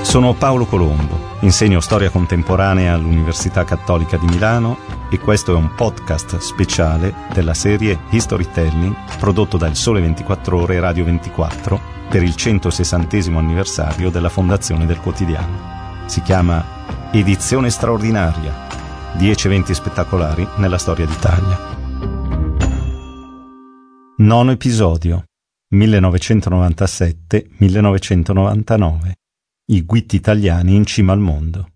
Sono Paolo Colombo, insegno storia contemporanea all'Università Cattolica di Milano e questo è un podcast speciale della serie Historytelling prodotto da Il Sole 24 Ore e Radio 24 per il 160° anniversario della fondazione del quotidiano. Si chiama Edizione straordinaria, 10 eventi spettacolari nella storia d'Italia. Nono episodio, 1997-1999. I guitti italiani in cima al mondo.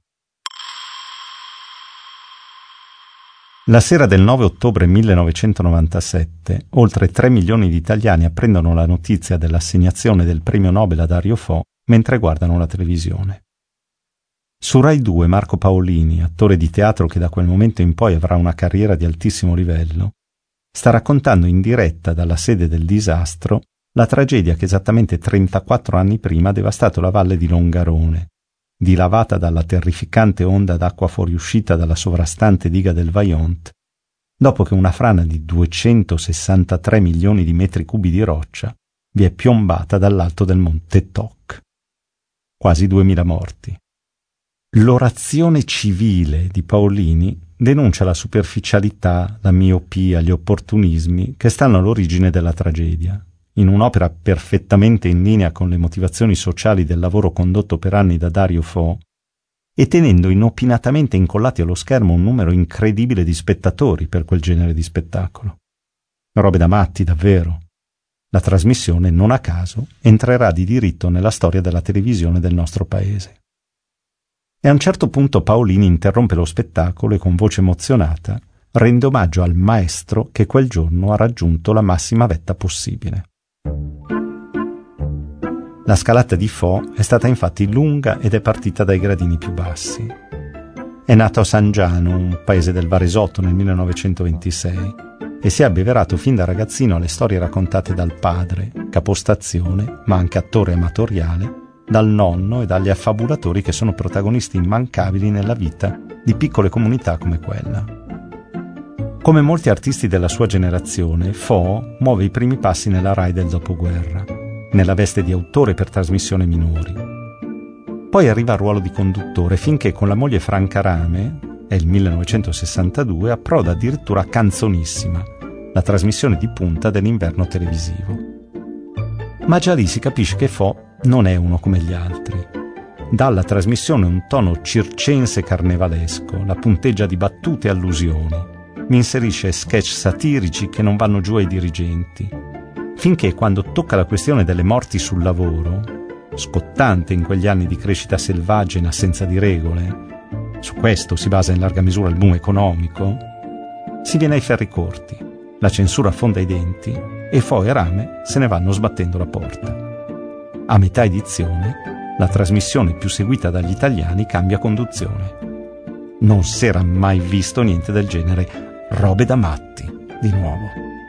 La sera del 9 ottobre 1997, oltre 3 milioni di italiani apprendono la notizia dell'assegnazione del premio Nobel a Dario Fo mentre guardano la televisione. Su Rai 2 Marco Paolini, attore di teatro che da quel momento in poi avrà una carriera di altissimo livello, sta raccontando in diretta dalla sede del disastro la tragedia che esattamente 34 anni prima ha devastato la valle di Longarone, dilavata dalla terrificante onda d'acqua fuoriuscita dalla sovrastante diga del Vajont, dopo che una frana di 263 milioni di metri cubi di roccia vi è piombata dall'alto del monte Toc. Quasi 2000 morti. L'orazione civile di Paolini denuncia la superficialità, la miopia, gli opportunismi che stanno all'origine della tragedia. In un'opera perfettamente in linea con le motivazioni sociali del lavoro condotto per anni da Dario Fo e tenendo inopinatamente incollati allo schermo un numero incredibile di spettatori per quel genere di spettacolo. Robe da matti, davvero. La trasmissione, non a caso, entrerà di diritto nella storia della televisione del nostro paese. E a un certo punto Paolini interrompe lo spettacolo e con voce emozionata rende omaggio al maestro che quel giorno ha raggiunto la massima vetta possibile. La scalata di Fo è stata infatti lunga ed è partita dai gradini più bassi. È nato a San Giano, un paese del Varesotto, nel 1926 e si è abbeverato fin da ragazzino alle storie raccontate dal padre, capostazione, ma anche attore amatoriale, dal nonno e dagli affabulatori che sono protagonisti immancabili nella vita di piccole comunità come quella. Come molti artisti della sua generazione, Fo muove i primi passi nella Rai del dopoguerra, nella veste di autore per trasmissioni minori. Poi arriva al ruolo di conduttore finché con la moglie Franca Rame, è il 1962, approda addirittura a Canzonissima, la trasmissione di punta dell'inverno televisivo. Ma già lì si capisce che Fo non è uno come gli altri. Dà alla trasmissione un tono circense carnevalesco, la punteggia di battute e allusioni. Mi inserisce sketch satirici che non vanno giù ai dirigenti, finché quando tocca la questione delle morti sul lavoro, scottante in quegli anni di crescita selvaggia in assenza di regole, su questo si basa in larga misura il boom economico, si viene ai ferri corti, la censura affonda i denti e Fo e Rame se ne vanno sbattendo la porta. A metà edizione, la trasmissione più seguita dagli italiani cambia conduzione. Non si era mai visto niente del genere. Robe da matti, di nuovo.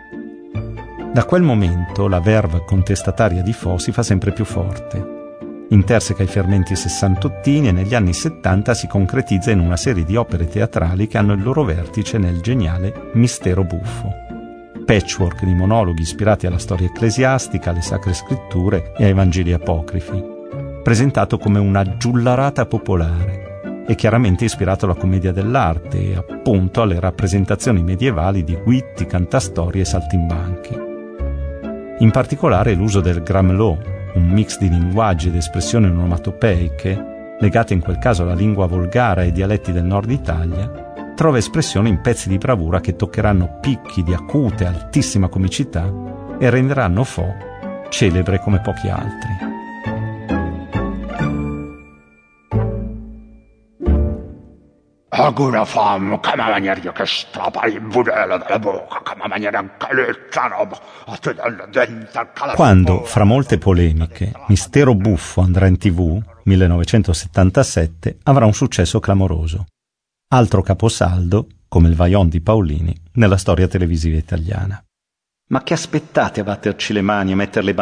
Da quel momento la verve contestataria di Fo si fa sempre più forte. Interseca i fermenti sessantottini e negli anni 70 si concretizza in una serie di opere teatrali che hanno il loro vertice nel geniale Mistero buffo. Patchwork di monologhi ispirati alla storia ecclesiastica, alle sacre scritture e ai Vangeli apocrifi, presentato come una giullarata popolare è chiaramente ispirato alla commedia dell'arte e appunto alle rappresentazioni medievali di guitti, cantastorie e saltimbanchi. In particolare l'uso del Gramelot, un mix di linguaggi ed espressioni onomatopeiche, legate in quel caso alla lingua volgare e ai dialetti del nord Italia, trova espressione in pezzi di bravura che toccheranno picchi di acute, altissima comicità e renderanno Fo celebre come pochi altri. Alguna fam, come maniera che strappa il budello dalla bocca, come maniera caletta roba, a te dalla denta. Quando, fra molte polemiche, Mistero buffo andrà in TV, 1977, avrà un successo clamoroso. Altro caposaldo, come il Vajont di Paolini, nella storia televisiva italiana. Ma che aspettate a batterci le mani e mettere le